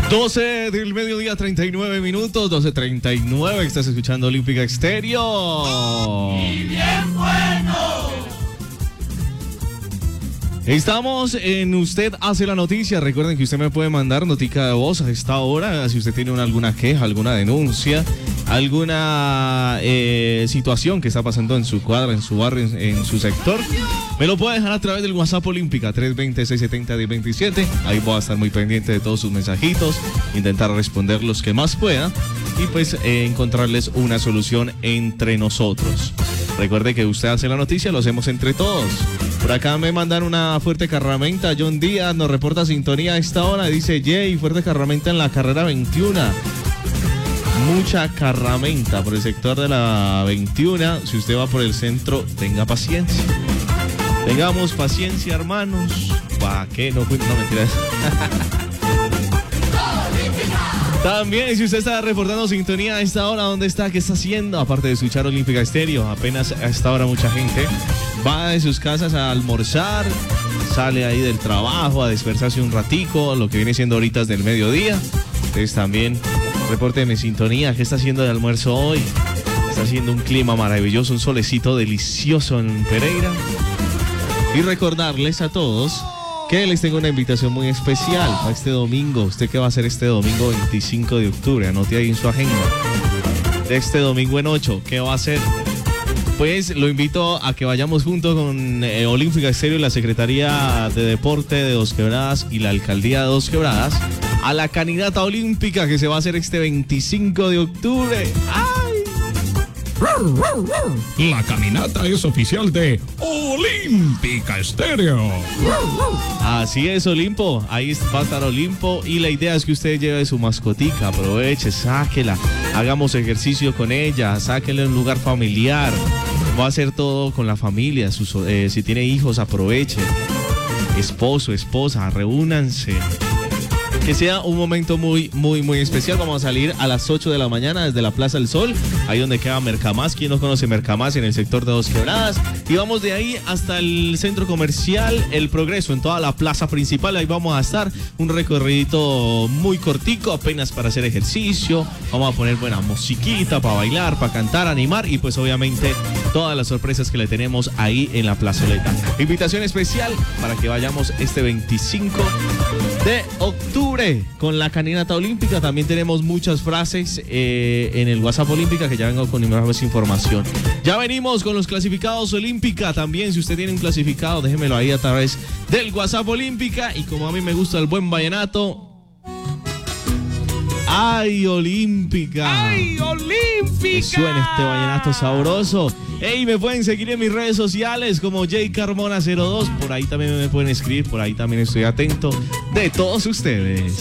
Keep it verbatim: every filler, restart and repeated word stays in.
doce del mediodía, treinta y nueve minutos, doce treinta y nueve, estás escuchando Olímpica Estéreo. ¡Y bien bueno! Estamos en Usted Hace la Noticia. Recuerden que usted me puede mandar notica de voz a esta hora si usted tiene una, alguna queja, alguna denuncia, alguna eh, situación que está pasando en su cuadra, en su barrio, en, en su sector. Me lo puede dejar a través del WhatsApp Olímpica tres dos cero, seis siete cero, uno cero dos siete. Ahí voy a estar muy pendiente de todos sus mensajitos, intentar responder los que más pueda y pues eh, encontrarles una solución entre nosotros. Recuerde que Usted Hace la Noticia, lo hacemos entre todos. Por acá me mandan una fuerte carramenta. John Díaz nos reporta sintonía a esta hora. Dice Jay, fuerte carramenta en la carrera veintiuno. Mucha carramenta por el sector de la veintiuno. Si usted va por el centro, tenga paciencia. Tengamos paciencia, hermanos. ¿Para qué? No, no mentiras. También, si usted está reportando sintonía a esta hora, ¿dónde está? ¿Qué está haciendo? Aparte de escuchar Olímpica Estéreo, apenas a esta hora mucha gente va de sus casas a almorzar, sale ahí del trabajo a dispersarse un ratico, lo que viene siendo horitas del mediodía. Entonces también, repórteme sintonía, ¿qué está haciendo de almuerzo hoy? Está haciendo un clima maravilloso, un solecito delicioso en Pereira. Y recordarles a todos que les tengo una invitación muy especial para este domingo. ¿Usted qué va a hacer este domingo veinticinco de octubre? Anote ahí en su agenda. De este domingo en ocho, ¿qué va a hacer? Pues lo invito a que vayamos juntos con eh, Olímpica Estéreo y la Secretaría de Deporte de Dos Quebradas y la Alcaldía de Dos Quebradas a la caminata olímpica que se va a hacer este veinticinco de octubre. ¡Ay! La caminata es oficial de Olímpica Estéreo. Así es, Olimpo. Ahí va a estar Olimpo y la idea es que usted lleve su mascotica, aproveche, sáquela, hagamos ejercicio con ella, sáquela en un lugar familiar. Va a hacer todo con la familia. Sus, eh, si tiene hijos, aproveche. Esposo, esposa, reúnanse. Que sea un momento muy, muy, muy especial. Vamos a salir a las ocho de la mañana desde la Plaza del Sol, ahí donde queda Mercamás. ¿Quién no conoce Mercamás? En el sector de Dos Quebradas. Y vamos de ahí hasta el centro comercial El Progreso, en toda la plaza principal. Ahí vamos a estar un recorridito muy cortico, apenas para hacer ejercicio. Vamos a poner buena musiquita para bailar, para cantar, animar y pues obviamente todas las sorpresas que le tenemos ahí en la plazoleta. Invitación especial para que vayamos este veinticinco de octubre con la caminata olímpica. También tenemos muchas frases eh, en el WhatsApp Olímpica, que ya vengo con más información. Ya venimos con los clasificados Olímpica. También, si usted tiene un clasificado, déjemelo ahí a través del WhatsApp Olímpica. Y como a mí me gusta el buen vallenato, ¡ay, Olímpica! ¡Ay, Olímpica! Que suena este vallenato sabroso. Ey, me pueden seguir en mis redes sociales como J Carmona cero dos. Por ahí también me pueden escribir, por ahí también estoy atento de todos ustedes.